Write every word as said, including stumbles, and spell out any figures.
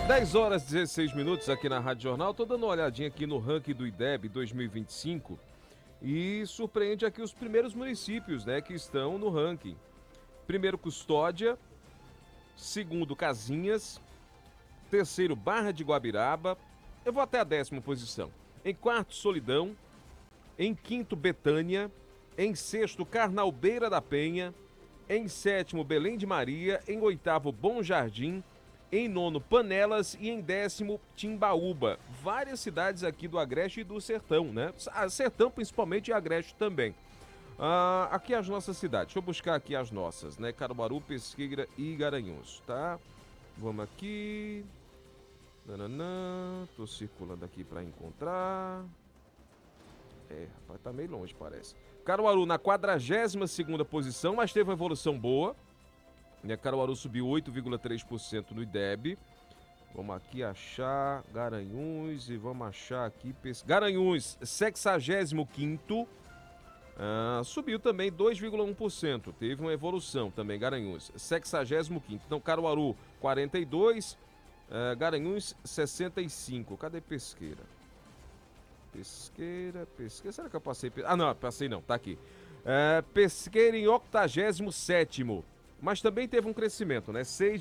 dez horas e dezesseis minutos aqui na Rádio Jornal. Estou dando uma olhadinha aqui no ranking do I D E B dois mil e vinte e cinco e surpreende aqui os primeiros municípios, né, que estão no ranking. Primeiro, Custódia. Segundo, Casinhas. Terceiro, Barra de Guabiraba. Eu vou até a décima posição. Em quarto, Solidão. Em quinto, Betânia. Em sexto, Carnalbeira da Penha. Em sétimo, Belém de Maria. Em oitavo, Bom Jardim. Em nono, Panelas. E em décimo, Timbaúba. Várias cidades aqui do Agreste e do Sertão, né? Sertão principalmente e Agreste também. Ah, aqui as nossas cidades. Deixa eu buscar aqui as nossas, né? Caruaru, Pesqueira e Garanhuns, tá? Vamos aqui. Nananã. Tô circulando aqui para encontrar. É, rapaz, tá meio longe, parece. Caruaru na quadragésima segunda posição, mas teve uma evolução boa. Né? Caruaru subiu oito vírgula três por cento no I D E B. Vamos aqui achar Garanhuns e vamos achar aqui... Pes... Garanhuns, sexagésimo quinto. Ah, subiu também dois vírgula um por cento. Teve uma evolução também, Garanhuns. sexagésimo quinto. Então, Caruaru, quarenta e dois. Ah, Garanhuns, sessenta e cinco. Cadê Pesqueira? Pesqueira, Pesqueira. Será que eu passei? Ah, não, passei não. Tá aqui. Ah, Pesqueira em octagésimo sétimo. Mas também teve um crescimento, né? seis